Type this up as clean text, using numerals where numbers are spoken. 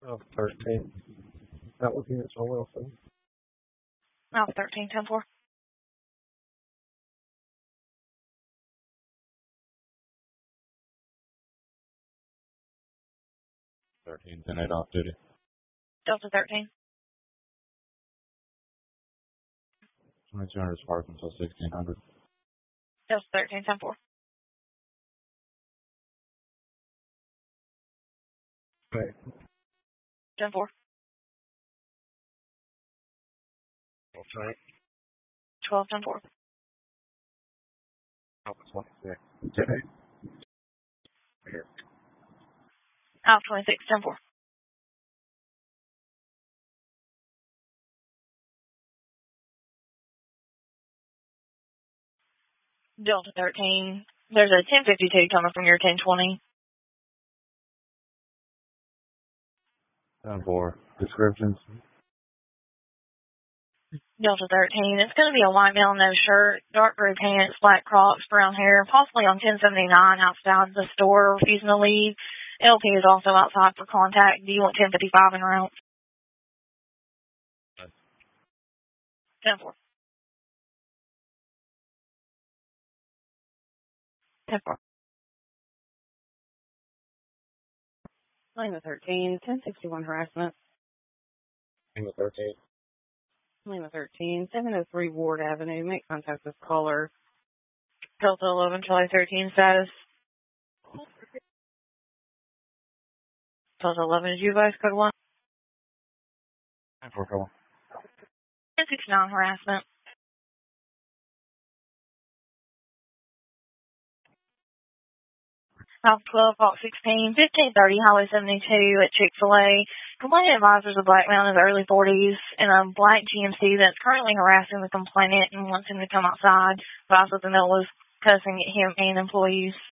of 13. That would be Mr. Wilson. Alpha 13, 10-4. 13, 10-8 off duty. Delta 13. 2200 Spark until 1600. Delta 13, 10-4. Right. 10-4. Okay. 12, 10-4. Alpha 26. Okay. Here. Alpha 26, 10-4. Delta 13. There's a 1052 coming from your 1020. 10-4. Descriptions. Delta 13. It's going to be a white male, no shirt, dark gray pants, black Crocs, brown hair, possibly on 1079 outside the store, refusing to leave. LP is also outside for contact. Do you want 1055 en route? 10-4. 10-4. Lima 13, 1061 harassment. Lima 13. Lima 13, 703 Ward Avenue. Make contact with caller. Delta 11, Charlie 13 status. Delta 11, is you guys code 1? 10-4, call. 1069 harassment. South 12, Box 16, 1530, Highway 72 at Chick-fil-A. Complainant advisors a black man in his early 40s in a black GMC that's currently harassing the complainant and wants him to come outside. Advised that the male was cussing at him and employees.